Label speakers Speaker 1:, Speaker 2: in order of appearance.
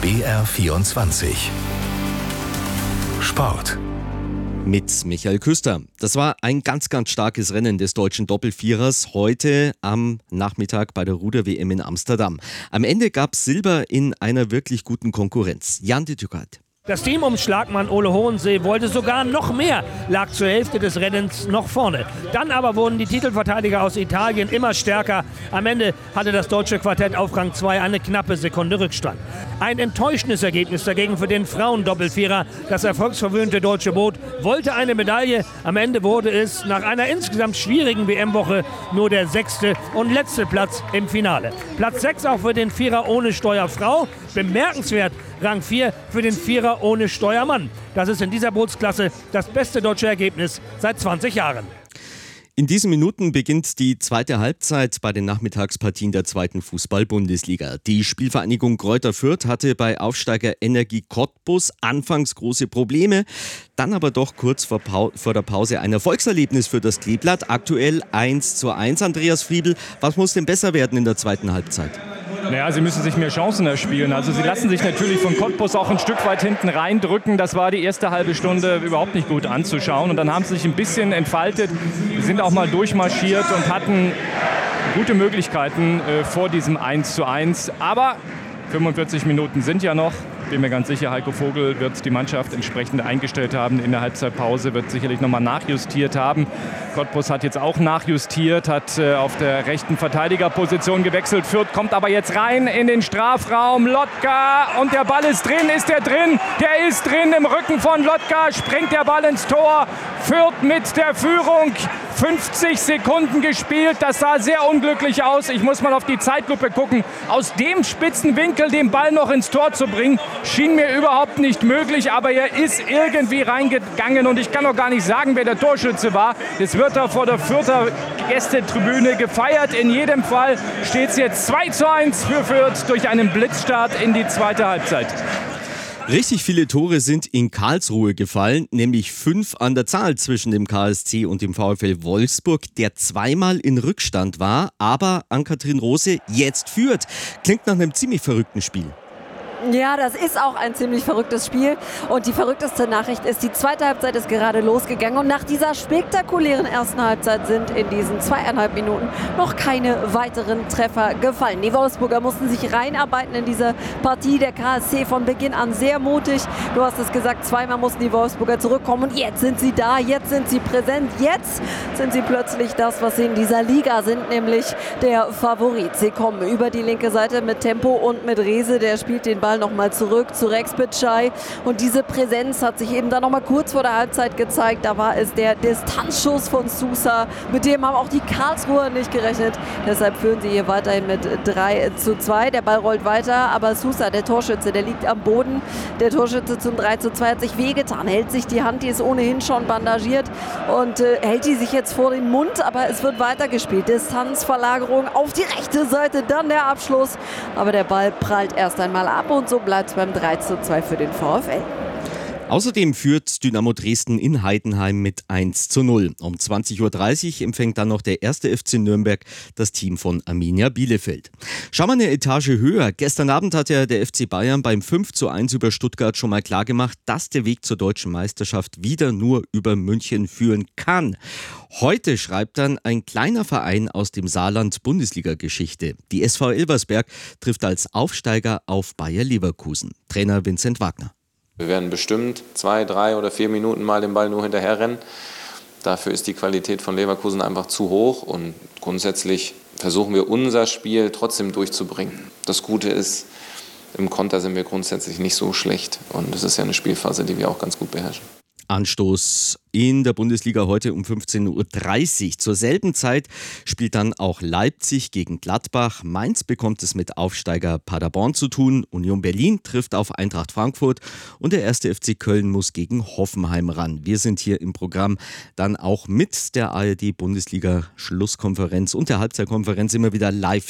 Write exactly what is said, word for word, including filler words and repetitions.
Speaker 1: B R vierundzwanzig Sport
Speaker 2: mit Michael Küster. Das war ein ganz, ganz starkes Rennen des deutschen Doppelvierers heute am Nachmittag bei der Ruder-W M in Amsterdam. Am Ende gab es Silber in einer wirklich guten Konkurrenz. Jan de Tugart.
Speaker 3: Das Team um Schlagmann Ole Hohensee wollte sogar noch mehr, lag zur Hälfte des Rennens noch vorne. Dann aber wurden die Titelverteidiger aus Italien immer stärker. Am Ende hatte das deutsche Quartett auf Rang zwei eine knappe Sekunde Rückstand. Ein enttäuschendes Ergebnis dagegen für den Frauendoppelvierer. Das erfolgsverwöhnte deutsche Boot wollte eine Medaille. Am Ende wurde es nach einer insgesamt schwierigen W M-Woche nur der sechste und letzte Platz im Finale. Platz sechs auch für den Vierer ohne Steuerfrau. Bemerkenswert Rang vier für den Vierer ohne Steuermann. Das ist in dieser Bootsklasse das beste deutsche Ergebnis seit zwanzig Jahren.
Speaker 2: In diesen Minuten beginnt die zweite Halbzeit bei den Nachmittagspartien der zweiten Fußball-Bundesliga. Die Spielvereinigung Greuther Fürth hatte bei Aufsteiger Energie Cottbus anfangs große Probleme, dann aber doch kurz vor, Pau- vor der Pause ein Erfolgserlebnis für das Kleeblatt. Aktuell eins zu eins. Andreas Friedl, was muss denn besser werden in der zweiten Halbzeit?
Speaker 4: Naja, sie müssen sich mehr Chancen erspielen. Also sie lassen sich natürlich von Cottbus auch ein Stück weit hinten reindrücken. Das war die erste halbe Stunde überhaupt nicht gut anzuschauen. Und dann haben sie sich ein bisschen entfaltet, sind auch mal durchmarschiert und hatten gute Möglichkeiten äh, vor diesem eins zu eins. Aber fünfundvierzig Minuten sind ja noch. Bin mir ganz sicher, Heiko Vogel wird die Mannschaft entsprechend eingestellt haben in der Halbzeitpause, wird sicherlich nochmal nachjustiert haben. Cottbus hat jetzt auch nachjustiert, hat äh, auf der rechten Verteidigerposition gewechselt. Fürth kommt aber jetzt rein in den Strafraum. Lotka und der Ball ist drin. Ist der drin? Der ist drin im Rücken von Lotka. Springt der Ball ins Tor. Fürth mit der Führung. fünfzig Sekunden gespielt. Das sah sehr unglücklich aus. Ich muss mal auf die Zeitlupe gucken. Aus dem spitzen Winkel den Ball noch ins Tor zu bringen, schien mir überhaupt nicht möglich. Aber er ist irgendwie reingegangen und ich kann auch gar nicht sagen, wer der Torschütze war. Das wird da vor der Fürther Gästetribüne gefeiert. In jedem Fall steht es jetzt zwei zu eins für Fürth durch einen Blitzstart in die zweite Halbzeit.
Speaker 2: Richtig viele Tore sind in Karlsruhe gefallen, nämlich fünf an der Zahl zwischen dem K S C und dem VfL Wolfsburg, der zweimal in Rückstand war, aber Ann-Kathrin Rose jetzt führt. Klingt nach einem ziemlich verrückten Spiel.
Speaker 5: Ja, das ist auch ein ziemlich verrücktes Spiel. Und die verrückteste Nachricht ist, die zweite Halbzeit ist gerade losgegangen. Und nach dieser spektakulären ersten Halbzeit sind in diesen zweieinhalb Minuten noch keine weiteren Treffer gefallen. Die Wolfsburger mussten sich reinarbeiten in diese Partie. Der K S C von Beginn an sehr mutig. Du hast es gesagt, zweimal mussten die Wolfsburger zurückkommen. Und jetzt sind sie da, jetzt sind sie präsent. Jetzt sind sie plötzlich das, was sie in dieser Liga sind, nämlich der Favorit. Sie kommen über die linke Seite mit Tempo und mit Rehse. Der spielt den Ball nochmal zurück zu Rex Bitschei. Und diese Präsenz hat sich eben dann nochmal kurz vor der Halbzeit gezeigt. Da war es der Distanzschuss von Sousa. Mit dem haben auch die Karlsruher nicht gerechnet. Deshalb führen sie hier weiterhin mit drei zu zwei. Der Ball rollt weiter, aber Sousa, der Torschütze, der liegt am Boden. Der Torschütze zum drei zu zwei hat sich wehgetan, hält sich die Hand, die ist ohnehin schon bandagiert und äh, hält die sich jetzt vor den Mund, aber es wird weitergespielt. Distanzverlagerung auf die rechte Seite, dann der Abschluss. Aber der Ball prallt erst einmal ab und so bleibt es beim drei zu zwei für den VfL.
Speaker 2: Außerdem führt Dynamo Dresden in Heidenheim mit eins zu null. Um zwanzig Uhr dreißig empfängt dann noch der erste F C Nürnberg das Team von Arminia Bielefeld. Schauen wir eine Etage höher. Gestern Abend hat ja der F C Bayern beim fünf zu eins über Stuttgart schon mal klargemacht, dass der Weg zur deutschen Meisterschaft wieder nur über München führen kann. Heute schreibt dann ein kleiner Verein aus dem Saarland Bundesliga-Geschichte. Die S V Elversberg trifft als Aufsteiger auf Bayer Leverkusen. Trainer Vincent Wagner.
Speaker 6: Wir werden bestimmt zwei, drei oder vier Minuten mal den Ball nur hinterherrennen. Dafür ist die Qualität von Leverkusen einfach zu hoch und grundsätzlich versuchen wir unser Spiel trotzdem durchzubringen. Das Gute ist, im Konter sind wir grundsätzlich nicht so schlecht und es ist ja eine Spielphase, die wir auch ganz gut beherrschen.
Speaker 2: Anstoß in der Bundesliga heute um fünfzehn Uhr dreißig. Zur selben Zeit spielt dann auch Leipzig gegen Gladbach. Mainz bekommt es mit Aufsteiger Paderborn zu tun. Union Berlin trifft auf Eintracht Frankfurt und der erste F C Köln muss gegen Hoffenheim ran. Wir sind hier im Programm dann auch mit der A R D-Bundesliga-Schlusskonferenz und der Halbzeitkonferenz immer wieder live